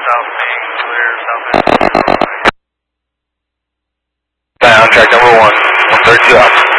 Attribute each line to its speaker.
Speaker 1: south main, clear southwest.
Speaker 2: On track number 1, 132 out.